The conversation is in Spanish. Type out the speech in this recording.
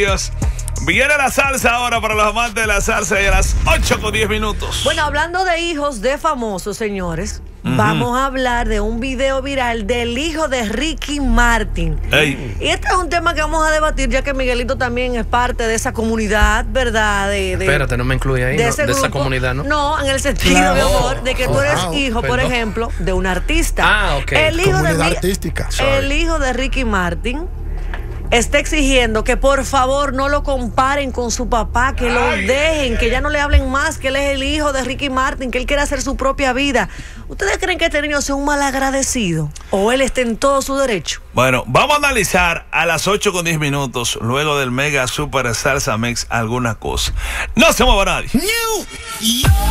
Dios. Viene la salsa ahora para los amantes de la salsa y a las 8:10. Bueno, hablando de hijos de famosos, señores, vamos a hablar de un video viral del hijo de Ricky Martin. Ey. Y este es un tema que vamos a debatir, ya que Miguelito también es parte de esa comunidad, ¿verdad? Espérate, no me incluye ahí, de esa comunidad, ¿no? No, en el sentido, mi amor, de que tú eres hijo, por ejemplo, de un artista. Ah, ok. Comunidad artística. El hijo de Ricky Martin está exigiendo que por favor no lo comparen con su papá, que lo dejen, que ya no le hablen más, que él es el hijo de Ricky Martin, que él quiere hacer su propia vida. ¿Ustedes creen que este niño sea un malagradecido o él esté en todo su derecho? Bueno, vamos a analizar a las 8:10, luego del Mega Super Salsa Mix, algunas cosas. No se mueva nadie.